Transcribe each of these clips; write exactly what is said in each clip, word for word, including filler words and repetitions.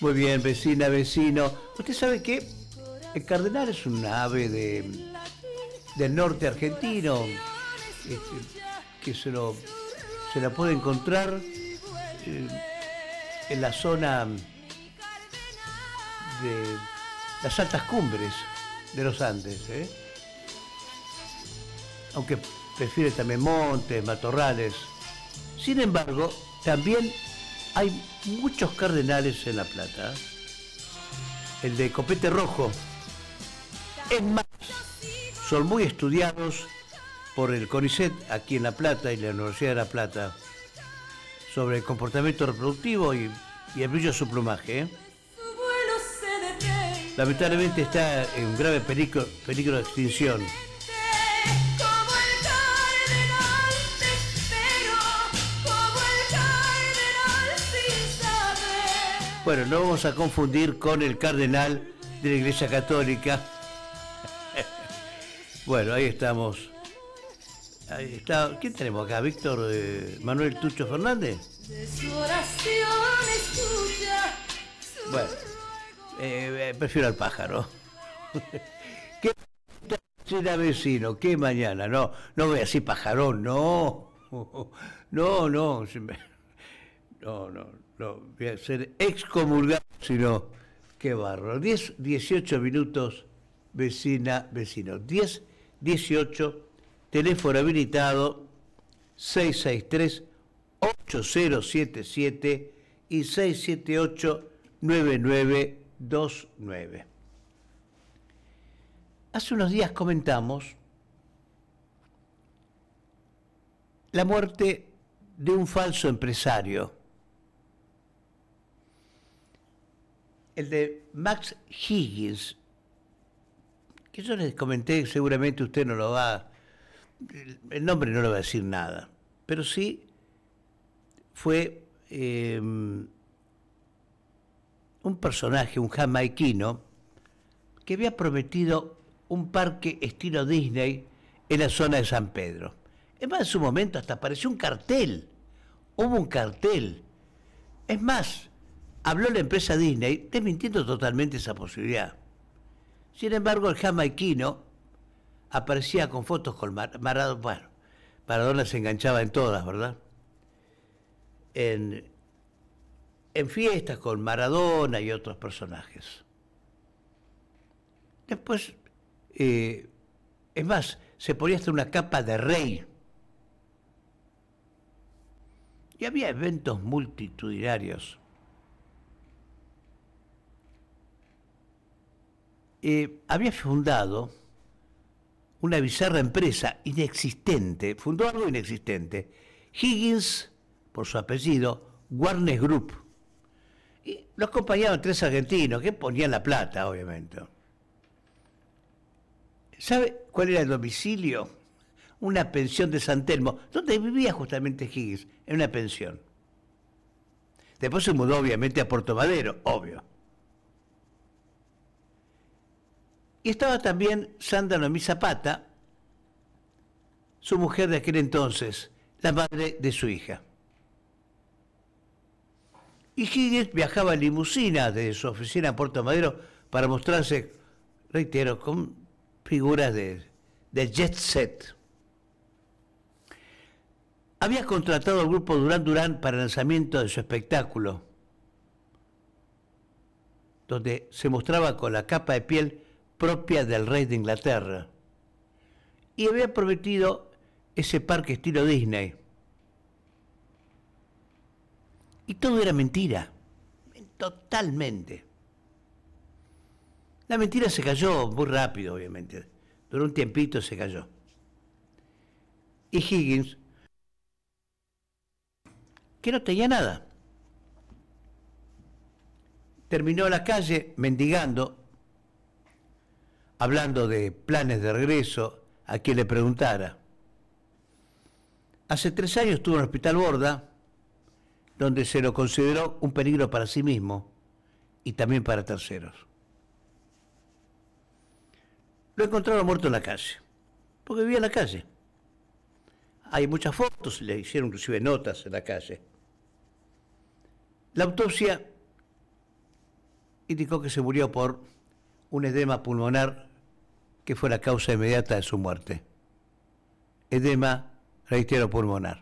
Muy bien, vecina, vecino. ¿Usted sabe que el cardenal es un ave de, del norte argentino? Este, que se, lo, se la puede encontrar eh, en la zona de las altas cumbres de los Andes, ¿eh? Aunque prefiere también montes, matorrales. Sin embargo, también hay muchos cardenales en La Plata. El de copete rojo. Es más, son muy estudiados por el CONICET aquí en La Plata y la Universidad de La Plata sobre el comportamiento reproductivo y, y el brillo de su plumaje, ¿eh? Lamentablemente está en un grave peligro, peligro de extinción. Bueno, no vamos a confundir con el cardenal de la Iglesia Católica. Bueno, ahí estamos. Ahí está. ¿Quién tenemos acá? ¿Víctor eh, Manuel Tucho Fernández? Bueno, eh, eh, prefiero al pájaro. ¿Qué será vecino? ¿Qué mañana? No, no voy así pajarón, no. No, no. No, no, no. Voy a ser excomulgado, sino qué bárbaro. diez, dieciocho minutos, vecina, vecino. diez, dieciocho, teléfono habilitado seis seis tres, ocho cero siete siete y seis siete ocho, nueve nueve dos nueve. Hace unos días comentamos la muerte de un falso empresario, el de Max Higgins, que yo les comenté, seguramente usted no lo va, el nombre no le va a decir nada, pero sí fue eh, un personaje, un jamaiquino, que había prometido un parque estilo Disney en la zona de San Pedro. Es más, en su momento hasta apareció un cartel, hubo un cartel. Es más, habló la empresa Disney desmintiendo totalmente esa posibilidad. Sin embargo, el jamaiquino aparecía con fotos con Mar Maradona. Bueno, Maradona se enganchaba en todas, ¿verdad? En, en fiestas con Maradona y otros personajes. Después, eh, es más, se ponía hasta una capa de rey. Y había eventos multitudinarios. Eh, había fundado una bizarra empresa inexistente, fundó algo inexistente, Higgins, por su apellido, Warner Group. Y lo acompañaban tres argentinos que ponían la plata, obviamente. ¿Sabe cuál era el domicilio? Una pensión de San Telmo, donde vivía justamente Higgins, en una pensión. Después se mudó, obviamente, a Puerto Madero, obvio. Y estaba también Sandra Noemí Zapata, su mujer de aquel entonces, la madre de su hija. Y Higgins viajaba en limusina desde su oficina en Puerto Madero para mostrarse, reitero, con figuras de, de jet set. Había contratado al grupo Durán Durán para el lanzamiento de su espectáculo, donde se mostraba con la capa de piel propia del rey de Inglaterra. Y había prometido ese parque estilo Disney. Y todo era mentira, totalmente. La mentira se cayó muy rápido, obviamente. Duró un tiempito y se cayó. Y Higgins, que no tenía nada, terminó en la calle mendigando, hablando de planes de regreso a quien le preguntara. Hace tres años estuvo en el Hospital Borda, donde se lo consideró un peligro para sí mismo y también para terceros. Lo encontraron muerto en la calle, porque vivía en la calle. Hay muchas fotos, le hicieron inclusive notas en la calle. La autopsia indicó que se murió por un edema pulmonar que fue la causa inmediata de su muerte. Edema, reitero, pulmonar.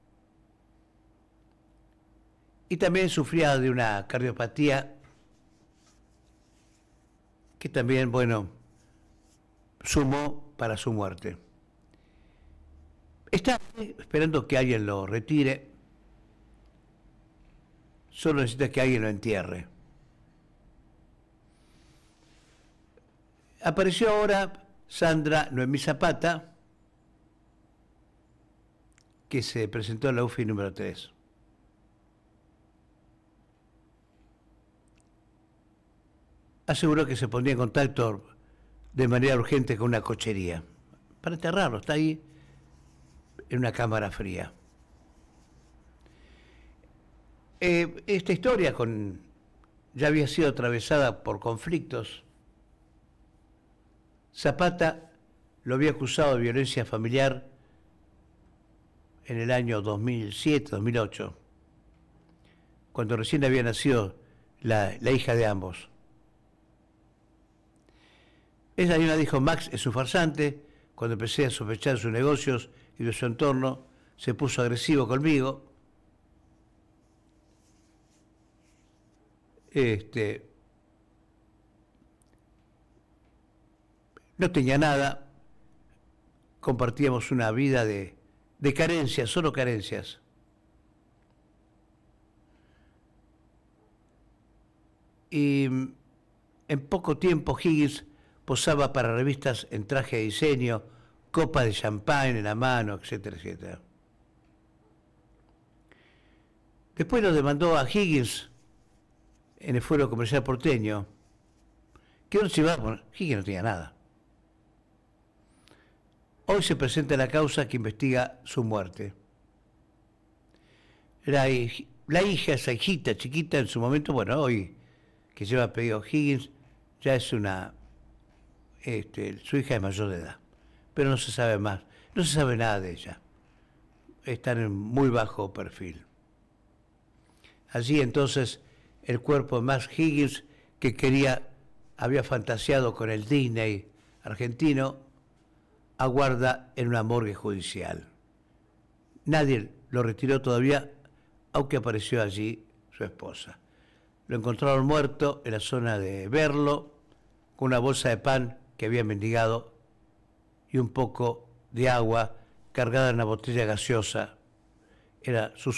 Y también sufría de una cardiopatía que también, bueno, sumó para su muerte. Está esperando que alguien lo retire, solo necesita que alguien lo entierre. Apareció ahora Sandra Noemí Zapata, que se presentó en la U F I número tres. Aseguró que se pondría en contacto de manera urgente con una cochería para enterrarlo. Está ahí en una cámara fría. Eh, esta historia con, ya había sido atravesada por conflictos. Zapata lo había acusado de violencia familiar en el año dos mil siete, dos mil ocho, cuando recién había nacido la, la hija de ambos. Esa niña dijo: Max es un farsante. Cuando empecé a sospechar de sus negocios y de su entorno, se puso agresivo conmigo. Este, no tenía nada, compartíamos una vida de, de carencias, solo carencias. Y en poco tiempo Higgins posaba para revistas en traje de diseño, copa de champán en la mano, etcétera, etcétera. Después lo demandó a Higgins en el Fuero Comercial Porteño. ¿Qué no se iba a poner? Higgins no tenía nada. Hoy se presenta la causa que investiga su muerte. La, la hija, esa hijita chiquita en su momento, bueno, hoy que lleva apellido Higgins, ya es una... Este, su hija es mayor de edad, pero no se sabe más, no se sabe nada de ella. Están en muy bajo perfil. Allí entonces el cuerpo de Max Higgins, que quería, había fantaseado con el Disney argentino, aguarda en una morgue judicial. Nadie lo retiró todavía, aunque apareció allí su esposa. Lo encontraron muerto en la zona de Berlo, con una bolsa de pan que había mendigado y un poco de agua cargada en una botella gaseosa. Era su